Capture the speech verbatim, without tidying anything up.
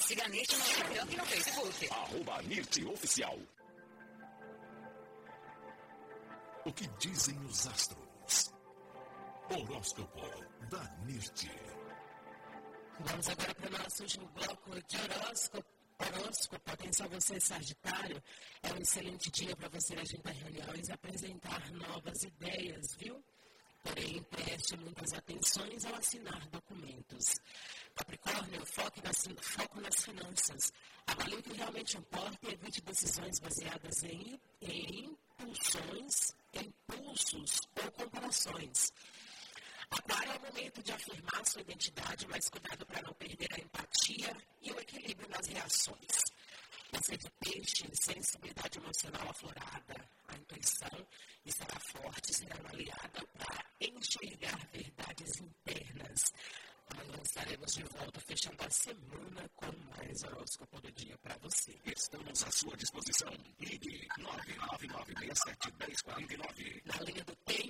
Siga a Nirte no Instagram e no Facebook. Arroba Nirte Oficial. O que dizem os astros? Horóscopo da Nirte. Vamos agora para o nosso último bloco de horóscopo. Horóscopo, atenção você, Sagitário, é um excelente dia para você agendar reuniões e apresentar novas ideias, viu? Porém, preste muitas atenções ao assinar documentos. Capricórnio, foque nas, foco nas finanças. Avalie o que realmente importa e evite decisões baseadas em, em impulsões, impulsos ou comparações. Aquário é o momento de afirmar sua identidade, mas cuidado para não perder a empatia e o equilíbrio nas reações. Você de peixe, sensibilidade emocional aflorada, a intuição estará forte, será uma aliada para enxergar verdades internas. Amanhã estaremos de volta, fechando a semana com mais horóscopo do dia para você. Estamos à sua disposição. Ligue nove nove nove seis sete um zero quatro nove. Na linha do tempo.